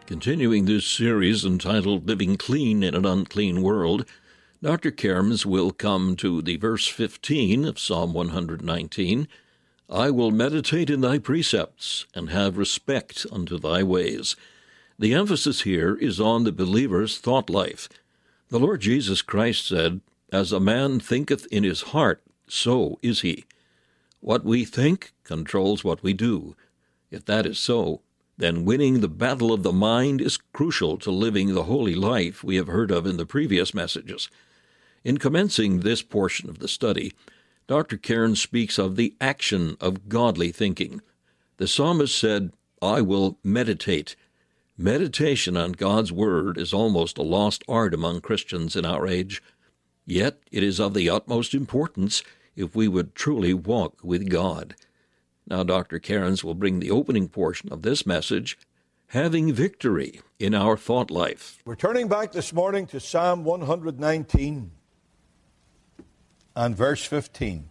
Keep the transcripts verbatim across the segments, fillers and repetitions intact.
Continuing this series entitled Living Clean in an Unclean World, Doctor Cairns will come to the verse fifteen of Psalm one hundred nineteen, I will meditate in thy precepts, and have respect unto thy ways. The emphasis here is on the believer's thought life. The Lord Jesus Christ said, As a man thinketh in his heart, so is he. What we think controls what we do. If that is so, then winning the battle of the mind is crucial to living the holy life we have heard of in the previous messages. In commencing this portion of the study, Doctor Cairns speaks of the action of godly thinking. The psalmist said, I will meditate. Meditation on God's Word is almost a lost art among Christians in our age. Yet it is of the utmost importance if we would truly walk with God. Now Doctor Cairns will bring the opening portion of this message, Having Victory in Our Thought Life. We're turning back this morning to Psalm one hundred nineteen and verse fifteen.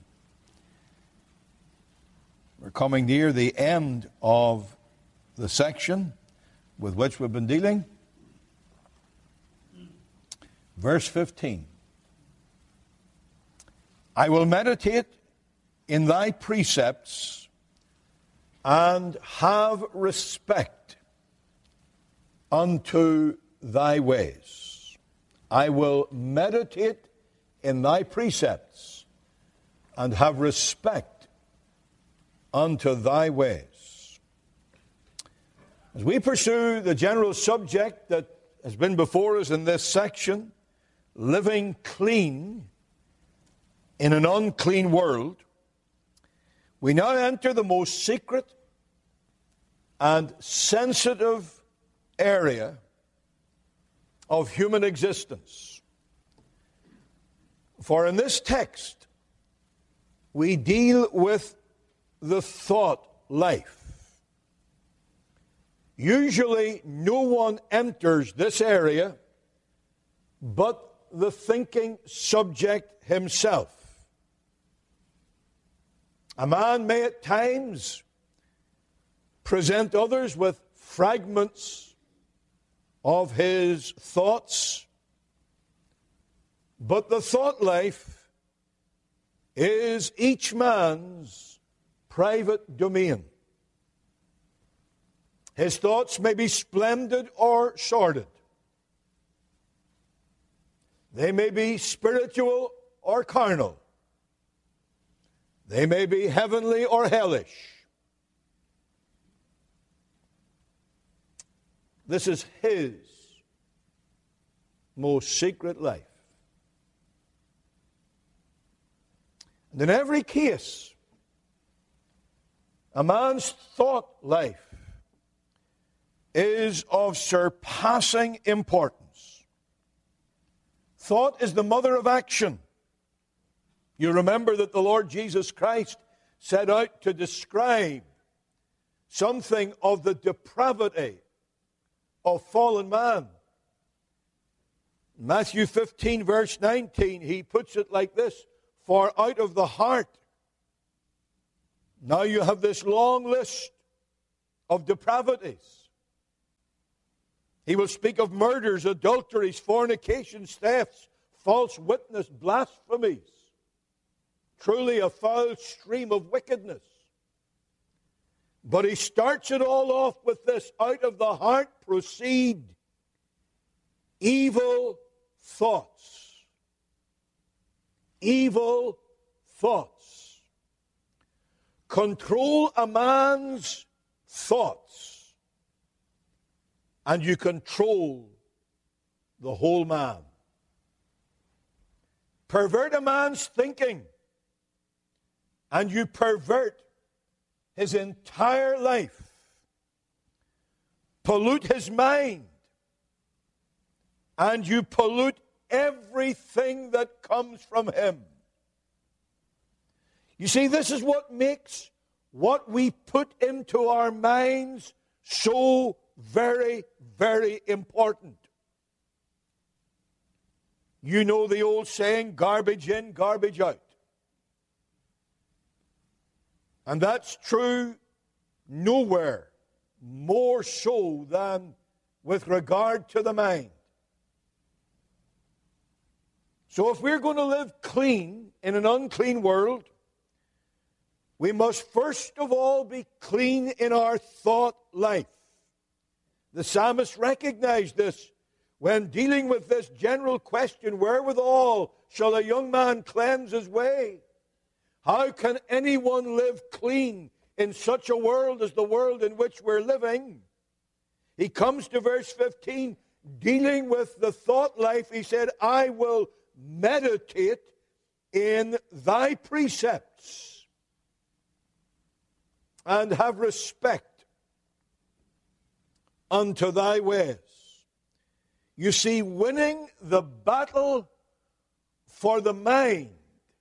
We're coming near the end of the section with which we've been dealing. Verse fifteen. I will meditate in thy precepts and have respect unto thy ways. I will meditate in thy precepts and have respect unto thy ways. As we pursue the general subject that has been before us in this section, living clean in an unclean world, we now enter the most secret and sensitive area of human existence. For in this text, we deal with the thought life. Usually, no one enters this area but the thinking subject himself. A man may at times present others with fragments of his thoughts, but the thought life is each man's private domain. His thoughts may be splendid or sordid. They may be spiritual or carnal. They may be heavenly or hellish. This is his most secret life. And in every case, a man's thought life is of surpassing importance. Thought is the mother of action. You remember that the Lord Jesus Christ set out to describe something of the depravity of fallen man. Matthew fifteen, verse nineteen, he puts it like this, for out of the heart. Now you have this long list of depravities. He will speak of murders, adulteries, fornications, thefts, false witness, blasphemies. Truly a foul stream of wickedness. But he starts it all off with this, out of the heart proceed evil thoughts. Evil thoughts. Control a man's thoughts, and you control the whole man. Pervert a man's thinking, and you pervert his entire life. Pollute his mind, and you pollute everything that comes from him. You see, this is what makes what we put into our minds so very, very important. You know the old saying, garbage in, garbage out. And that's true nowhere more so than with regard to the mind. So if we're going to live clean in an unclean world, we must first of all be clean in our thought life. The psalmist recognized this when dealing with this general question, wherewithal shall a young man cleanse his way? How can anyone live clean in such a world as the world in which we're living? He comes to verse fifteen, dealing with the thought life. He said, I will meditate in thy precepts and have respect unto thy ways. You see, winning the battle for the mind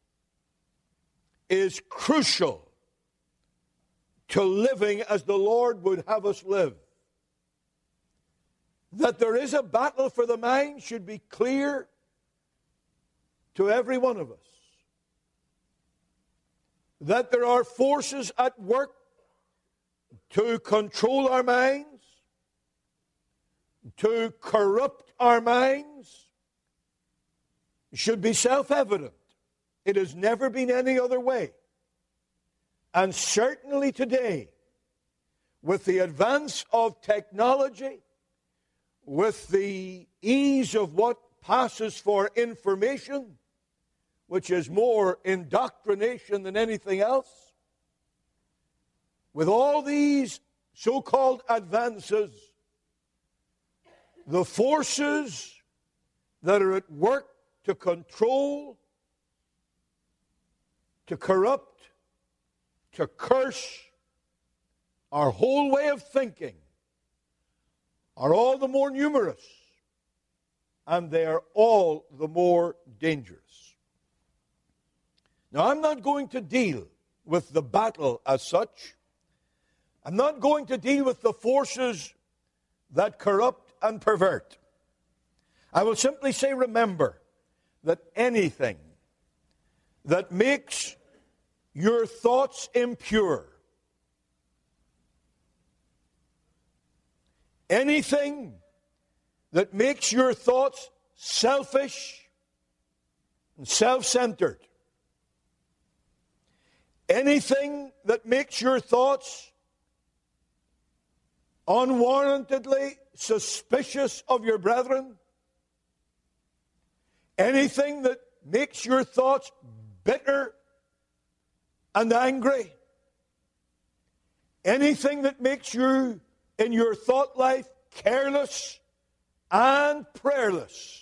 is crucial to living as the Lord would have us live. That there is a battle for the mind should be clear to every one of us. That there are forces at work to control our minds, to corrupt our minds, should be self-evident. It has never been any other way. And certainly today, with the advance of technology, with the ease of what passes for information, which is more indoctrination than anything else, with all these so-called advances, the forces that are at work to control, to corrupt, to curse our whole way of thinking are all the more numerous, and they are all the more dangerous. Now, I'm not going to deal with the battle as such. I'm not going to deal with the forces that corrupt and pervert. I will simply say, remember that anything that makes your thoughts impure, anything that makes your thoughts selfish and self-centered, anything that makes your thoughts unwarrantedly suspicious of your brethren, anything that makes your thoughts bitter and angry, anything that makes you in your thought life careless and prayerless,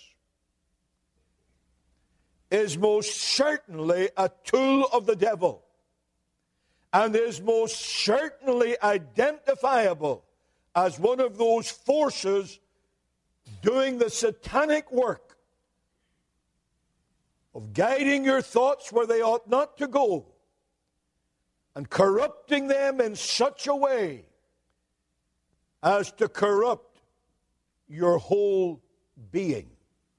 is most certainly a tool of the devil and is most certainly identifiable as one of those forces doing the satanic work of guiding your thoughts where they ought not to go and corrupting them in such a way as to corrupt your whole being.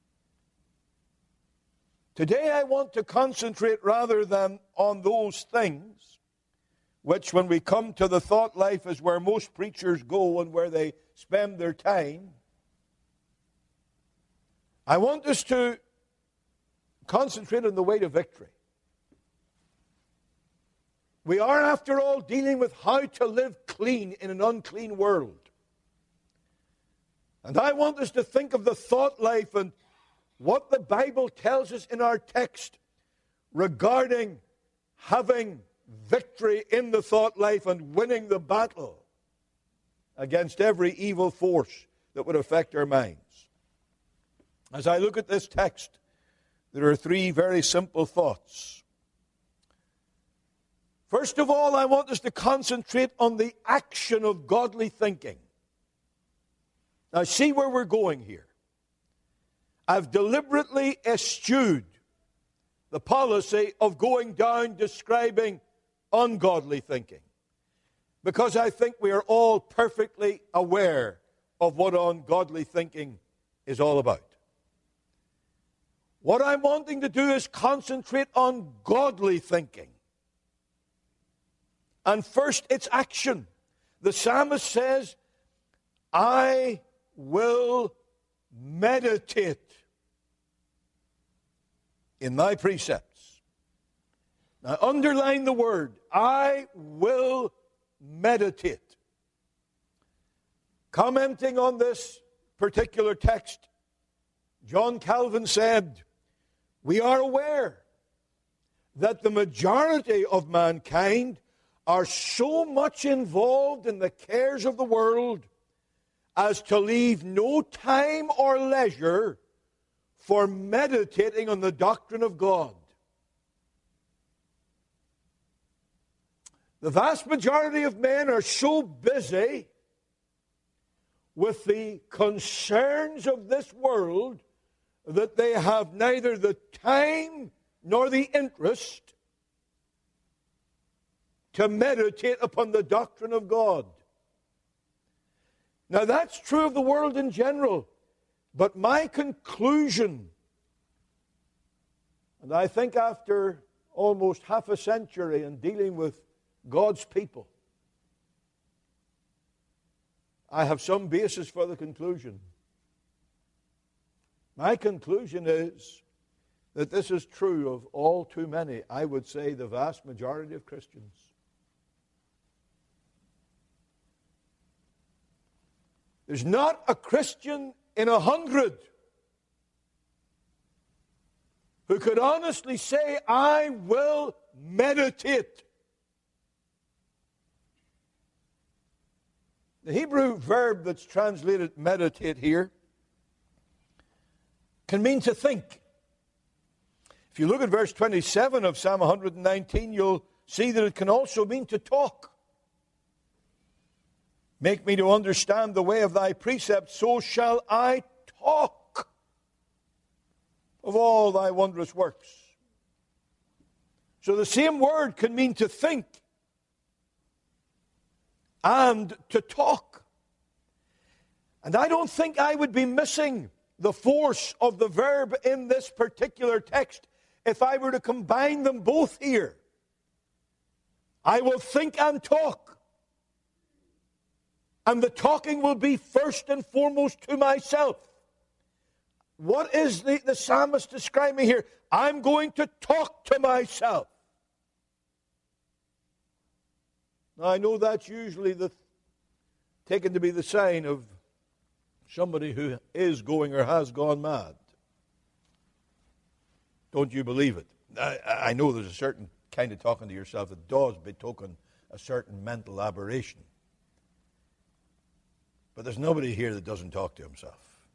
Today I want to concentrate rather than on those things, which when we come to the thought life is where most preachers go and where they spend their time. I want us to concentrate on the way to victory. We are, after all, dealing with how to live clean in an unclean world. And I want us to think of the thought life and what the Bible tells us in our text regarding having victory in the thought life and winning the battle against every evil force that would affect our minds. As I look at this text, there are three very simple thoughts. First of all, I want us to concentrate on the action of godly thinking. Now, see where we're going here. I've deliberately eschewed the policy of going down describing ungodly thinking, because I think we are all perfectly aware of what ungodly thinking is all about. What I'm wanting to do is concentrate on godly thinking. And first, it's action. The psalmist says, I will meditate in thy precepts. Now underline the word, I will meditate. Commenting on this particular text, John Calvin said, we are aware that the majority of mankind are so much involved in the cares of the world as to leave no time or leisure for meditating on the doctrine of God. The vast majority of men are so busy with the concerns of this world that they have neither the time nor the interest to meditate upon the doctrine of God. Now that's true of the world in general, but my conclusion, and I think after almost half a century in dealing with God's people, I have some basis for the conclusion. My conclusion is that this is true of all too many, I would say the vast majority of Christians. There's not a Christian in a hundred who could honestly say, I will meditate. The Hebrew verb that's translated meditate here can mean to think. If you look at verse twenty-seven of Psalm one nineteen, you'll see that it can also mean to talk. Make me to understand the way of thy precepts, so shall I talk of all thy wondrous works. So the same word can mean to think and to talk. And I don't think I would be missing the force of the verb in this particular text if I were to combine them both here. I will think and talk. And the talking will be first and foremost to myself. What is the, the psalmist describing here? I'm going to talk to myself. Now, I know that's usually the, taken to be the sign of somebody who is going or has gone mad. Don't you believe it? I, I know there's a certain kind of talking to yourself that does betoken a certain mental aberration. But there's nobody here that doesn't talk to himself.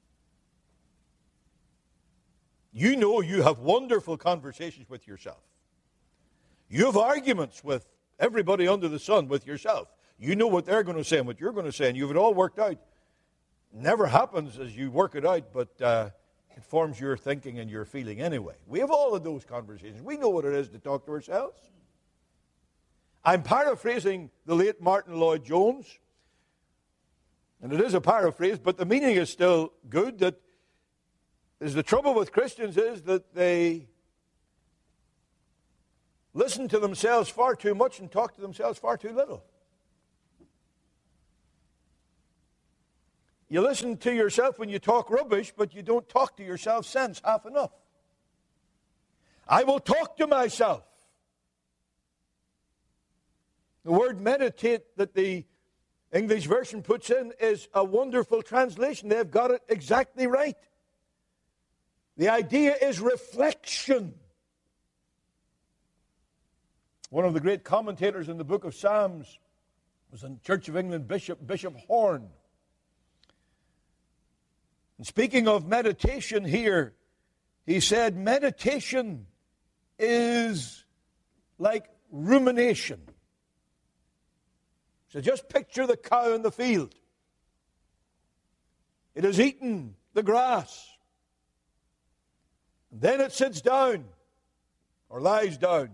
You know you have wonderful conversations with yourself. You have arguments with everybody under the sun with yourself. You know what they're going to say and what you're going to say, and you've it all worked out. Never happens as you work it out, but uh, it forms your thinking and your feeling anyway. We have all of those conversations. We know what it is to talk to ourselves. I'm paraphrasing the late Martin Lloyd-Jones, and it is a paraphrase, but the meaning is still good. That is the trouble with Christians is that they listen to themselves far too much and talk to themselves far too little. You listen to yourself when you talk rubbish, but you don't talk to yourself sense half enough. I will talk to myself. The word meditate that the English version puts in is a wonderful translation. They've got it exactly right. The idea is reflection. One of the great commentators in the book of Psalms was the Church of England Bishop, Bishop Horne. And speaking of meditation here, he said, meditation is like rumination. So just picture the cow in the field. It has eaten the grass. And then it sits down or lies down.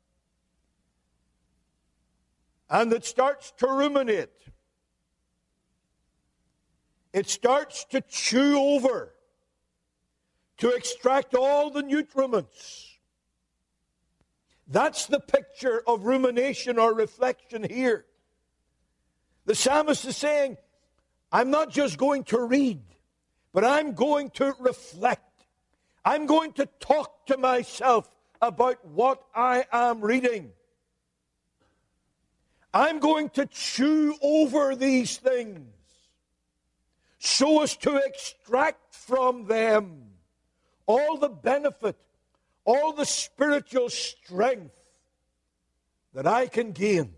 And it starts to ruminate. It starts to chew over, to extract all the nutriments. That's the picture of rumination or reflection here. The psalmist is saying, I'm not just going to read, but I'm going to reflect. I'm going to talk to myself about what I am reading. I'm going to chew over these things so as to extract from them all the benefit, all the spiritual strength that I can gain